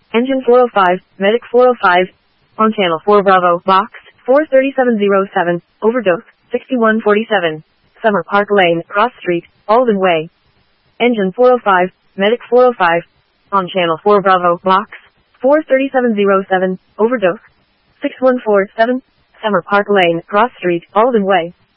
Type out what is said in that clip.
Engine 405, Medic 405. On channel 4 Bravo, box 43707, overdose 6147. Summer Park Lane, Cross Street, Alden Way. Engine 405, Medic 405. On channel 4 Bravo, box 43707, overdose 6147. Summer Park Lane, Cross Street, Alden Way.